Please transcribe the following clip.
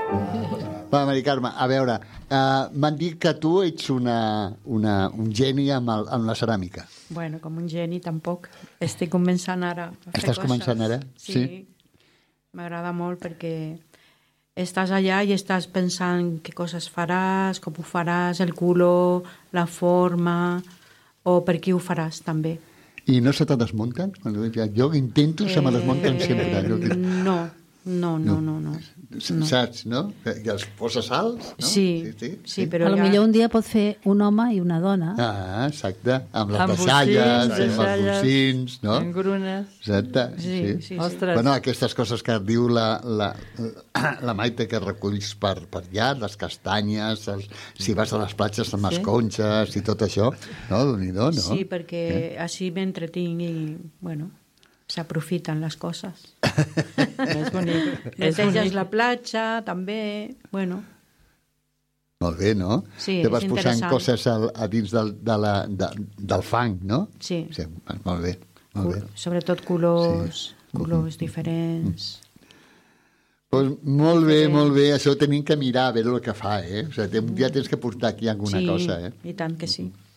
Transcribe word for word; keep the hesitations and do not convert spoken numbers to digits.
Va, Mari Carme, a veure, uh, m'han dit que tu ets una, una, un geni amb, el, amb la ceràmica. Bueno, com un geni tampoc. Estic començant ara a fer Estàs coses. començant ara? Sí. Sí. M'agrada molt perquè estàs allà i estàs pensant què coses faràs, com ho faràs, el color, la forma, o per qui ho faràs, també. I no se te desmunten? Jo intento, se me desmunten Eh, sempre. No, no, no, no, no. No. Saps, no? I els poses salts, no? Sí, sí, sí, però A lo ja... millor un dia pot fer un home i una dona. Ah, exacte. Amb les Amb deixalles, bocins, amb els deixalles, bocins, no? engrunes. Exacte, Sí, sí. sí, sí. Ostres. Bueno, aquestes coses que diu la, la, la Maite que reculls per, per allà, les castanyes, els, si vas a les platges amb les Sí. conxes i tot això, no? Déu-n'hi-do, no? Sí, perquè així m'entretinc i, bueno, s'aprofiten les coses. És bonic. És Neteges bonic. la platja, també, bueno... Molt bé, no? Sí, Te és vas posant interessant. coses al, a dins del, de la, de, del fang, no? Sí. Sí, molt bé, molt bé. Sobretot colors, sí. colors diferents. Pues molt bé, molt bé. Això ho tenim que mirar a veure el que fa, eh? O sigui, un dia tens que portar aquí alguna sí, cosa, eh? i tant que sí.